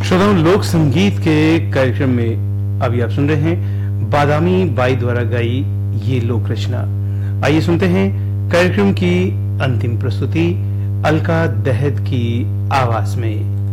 श्रोताओं, लोक संगीत के कार्यक्रम में अभी आप सुन रहे हैं बादामी बाई द्वारा गाई ये लोक रचना। आइए सुनते हैं कार्यक्रम की अंतिम प्रस्तुति अलका दहद की आवाज में।